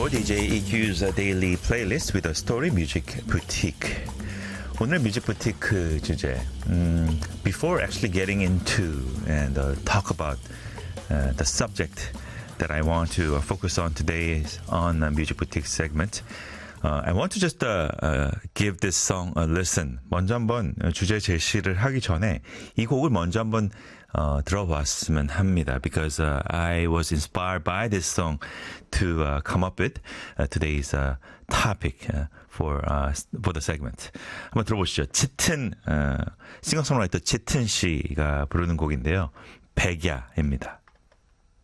for DJ EQ's daily playlist with a story music boutique. 오늘 뮤직 부티크 주제. Before actually getting into and talk about the subject that I want to focus on today is on the Music Boutique segment. I want to just give this song a listen. 먼저 한번 주제 제시를 하기 전에 이 곡을 먼저 한번 들어봤으면 합니다. Because I was inspired by this song to come up with today's topic for the segment. 한번 들어보시죠. 짙은 싱어송라이터 짙은 씨가 부르는 곡인데요. 백야입니다.